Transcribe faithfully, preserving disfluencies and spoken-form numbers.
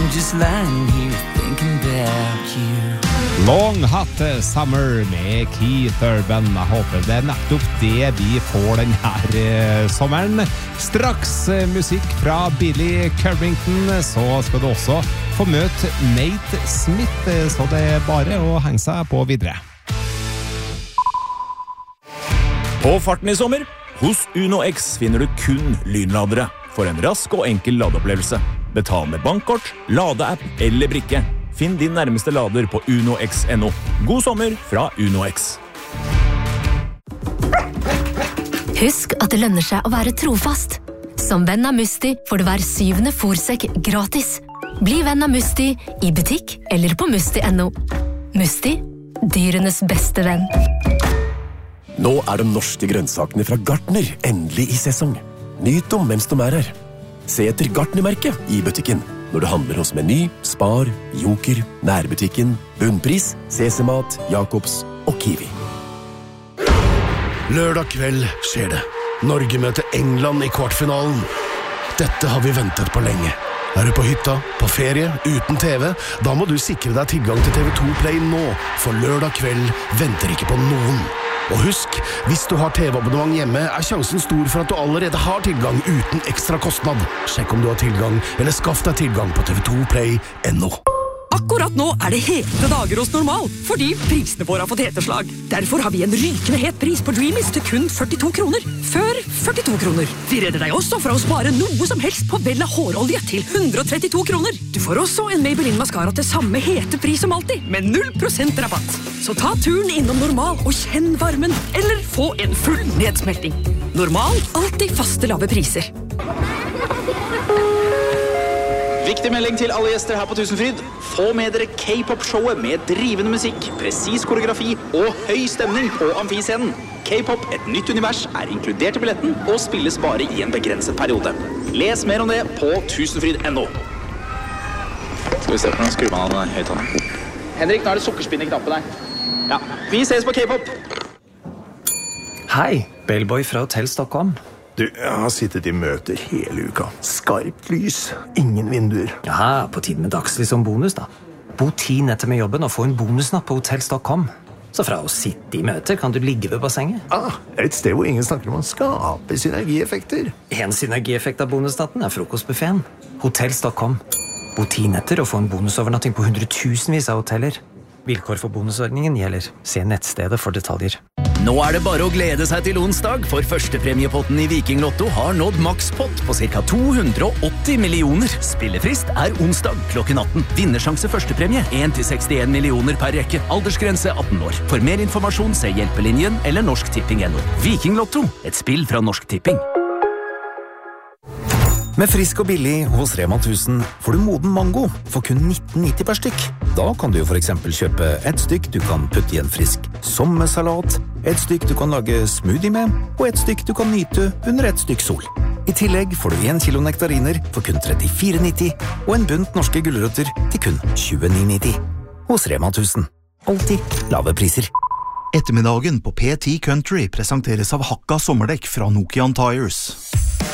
I'm just lying here thinking about you. Long Hot Summer med Keith Urban. Jeg håper det er nettopp det vi får den her eh, sommeren. Straks eh, musikk fra Billy Currington, så skal du også få møte Nate Smith, eh, så det er bare å henge seg på videre. På farten i sommer, hos Uno X finner du kun lynladere for en rask og enkel ladeopplevelse. Betal med bankkort, ladeapp eller brikke. Finn din nærmeste lader på uno x punktum no. God sommer fra Uno X. Husk at det lønner seg å være trofast. Som venn av Musti får du hver syvende fôrsekk gratis. Bli venn av Musti i butikk eller på musti punktum no. Musti, dyrenes beste venn. Nå er de norske grønnsakene fra Gartner endelig i sesong. Nyt dem mens de er her. Se etter Gartner-merket i butikken. Når du handler hos Meny, Spar, Joker, Nærbutikken, Bunnpris, C C-mat, Jacobs og Kiwi. Lørdag kveld skjer det. Norge møter England i kvartfinalen. Dette har vi ventet på lenge. Er du på hytta, på ferie, uten T V, da må du sikre deg tilgang til T V to Play nå, for lørdag kveld venter ikke på noen. Og husk, hvis du har T V-abonnement hjemme, er sjansen stor for at du allerede har tilgang uten ekstra kostnad. Sjekk om du har tilgang, eller skaff deg tilgang på T V to Play punktum no. Akkurat nå er det hete dager hos Normal, fordi prisene våre har fått heteslag. Derfor har vi en rykende het pris på Dreamies til kun førtito kroner. Før førtito kroner. Vi redder deg også fra å spare noe som helst på Vella hårolje til hundre og trettito kroner. Du får også en Maybelline Mascara til samme hete pris som alltid, med null prosent rabatt. Så ta turen innom Normal og kjenn varmen, eller få en full nedsmelting. Normal, alltid faste lave priser. Viktig melding til alle gjester her på Tusenfryd. Få med dere K-pop-showet med drivende musikk, presis koreografi og høy stemning på amfiscenen. K-pop, et nytt univers, er inkludert i billetten og spilles bare i en begrenset periode. Les mer om det på tusenfryd punktum no. Skal vi se på hvordan skrur man av den høyttaleren. Henrik, nå er det sukkerspinn i knappen her. Ja, vi ses på K-pop. Hei, Bellboy fra Hotel Stockholm. Du, jeg har sittet i møter hele uka. Skarpt lys, ingen vinduer. Ja, på tiden med dagslys som bonus da. Bo ti netter med jobben og få en bonusnapp på Hotel Stockholm. Så fra å sitte i møter kan du ligge ved bassenget. Ah, et sted hvor ingen snakker om å skape synergieffekter. En synergieffekt av bonusnatten er frokostbuffeten. Hotel Stockholm. Bo ti netter og få en bonusovernatting på hundretusenvis av hoteller. Vilkår for bonusordningen gjelder. Se nettstedet for detaljer. Nå er det bare å glede seg til onsdag, for førstepremiepotten i Viking Lotto har nådd makspott på ca. to hundre og åtti millioner. Spillefrist er onsdag klokken atten. Vinnersjanse førstepremie en til sekstien millioner per rekke. Aldersgrense atten år. For mer informasjon se Hjelpelinjen eller Norsk Tipping punktum no. Viking Lotto, et spill fra Norsk Tipping. Med frisk og billig hos Rema tusen får du moden mango for kun nitten nitti per stykk. Da kan du jo for eksempel kjøpe et stykk du kan putte i en frisk sommersalat, et stykk du kan lage smoothie med, og et stykk du kan nyte under et stykk sol. I tillegg får du en kilo nektariner for kun trettifire nitti, og en bunt norske gulrøtter til kun tjueni nitti. Hos Rema tusen. Alltid lave priser. Ettermiddagen på P ti Country presenteres av Hakka sommerdekk fra Nokian Tires.